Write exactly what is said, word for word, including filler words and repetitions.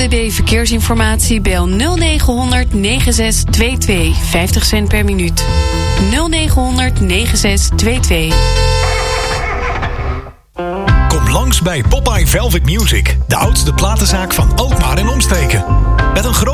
B B Verkeersinformatie bel nul negen honderd negen zes twee twee, vijftig cent per minuut. nul negen honderd negen zes twee twee. Kom langs bij Popeye Velvet Music, de oudste platenzaak van Alkmaar en omstreken. Met een groot